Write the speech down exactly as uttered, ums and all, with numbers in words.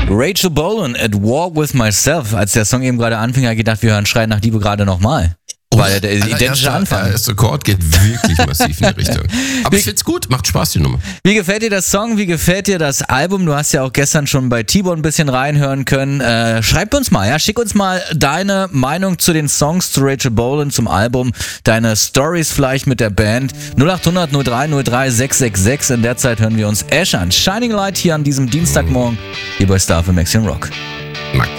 Rachel Bolan, At War With Myself. Als der Song eben gerade anfing, habe ich gedacht, wir hören Schreien nach Liebe gerade nochmal. Weil der identische Anfang. Der erste Chord geht wirklich massiv in die Richtung. Aber ich find's gut, macht Spaß, die Nummer. Wie gefällt dir das Song? Wie gefällt dir das Album? Du hast ja auch gestern schon bei T-Bone ein bisschen reinhören können. Äh, schreib uns mal, ja, schick uns mal deine Meinung zu den Songs, zu Rachel Bolan, zum Album, deine Stories vielleicht mit der Band. null acht hundert null drei null drei sechs sechs sechs. In der Zeit hören wir uns Ash an. Shining Light hier an diesem Dienstagmorgen, hier bei Star F M Action Rock. Mag